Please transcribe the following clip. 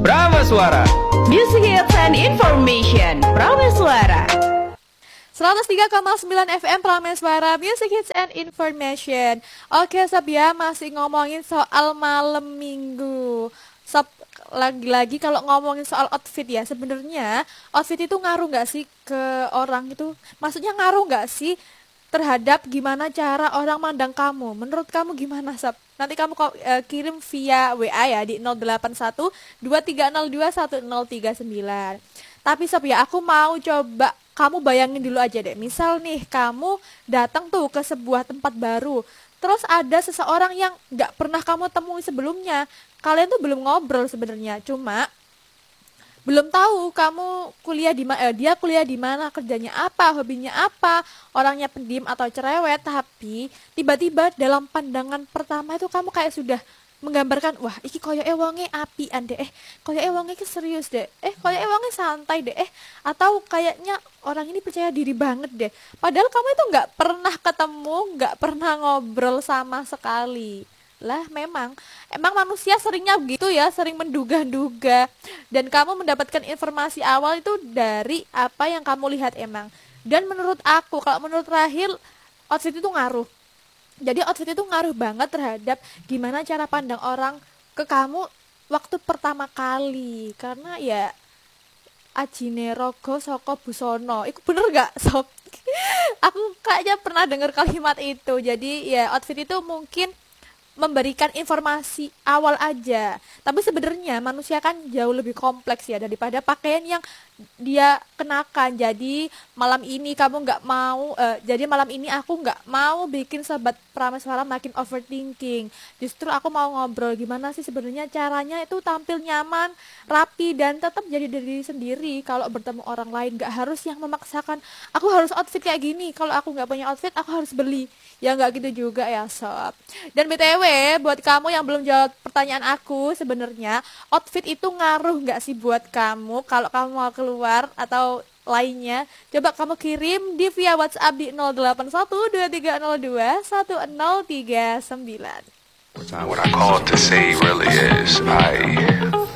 Prameswara. Music hits and information. Prameswara. 103,9 FM Prameswara, Music Hits and Information. Oke Sob ya, masih ngomongin soal malam minggu. Sob, lagi-lagi kalau ngomongin soal outfit ya, sebenarnya outfit itu ngaruh gak sih ke orang itu? Maksudnya ngaruh gak sih terhadap gimana cara orang mandang kamu? Menurut kamu gimana Sob? Nanti kamu kirim via WA ya di 081 2302 1039. Tapi Sob ya, aku mau coba kamu bayangin dulu aja deh. Misal nih kamu datang tuh ke sebuah tempat baru, terus ada seseorang yang gak pernah kamu temui sebelumnya. Kalian tuh belum ngobrol sebenarnya, cuma belum tahu kamu kuliah di mana, dia kuliah di mana, kerjanya apa, hobinya apa, orangnya pendiam atau cerewet. Tapi tiba-tiba dalam pandangan pertama itu kamu kayak sudah menggambarkan, wah iki koyo wonge apian deh, koyo wonge serius deh, koyo wonge santai deh, atau kayaknya orang ini percaya diri banget deh. Padahal kamu itu nggak pernah ketemu, nggak pernah ngobrol sama sekali. Lah emang manusia seringnya begitu ya, sering menduga-duga. Dan kamu mendapatkan informasi awal itu dari apa yang kamu lihat emang. Dan menurut aku, kalau menurut Rahil, outfit itu ngaruh. Jadi outfit itu ngaruh banget terhadap gimana cara pandang orang ke kamu waktu pertama kali. Karena ya ajine rogo saka busono. Itu bener gak Sob? Aku kayaknya pernah dengar kalimat itu. Jadi ya outfit itu mungkin memberikan informasi awal aja. Tapi sebenarnya manusia kan jauh lebih kompleks ya daripada pakaian yang dia kenakan. Jadi malam ini kamu nggak mau, jadi malam ini aku nggak mau bikin sobat Prameswara makin overthinking. Justru aku mau ngobrol gimana sih sebenarnya caranya itu tampil nyaman, rapi dan tetap jadi diri sendiri. Kalau bertemu orang lain nggak harus yang memaksakan. Aku harus outfit kayak gini. Kalau aku nggak punya outfit, aku harus beli. Ya nggak gitu juga ya sob. Dan BTW buat kamu yang belum jawab pertanyaan aku, sebenarnya outfit itu ngaruh nggak sih buat kamu kalau kamu mau keluar atau lainnya? Coba kamu kirim di via WhatsApp di 08123021039. What I called to say really is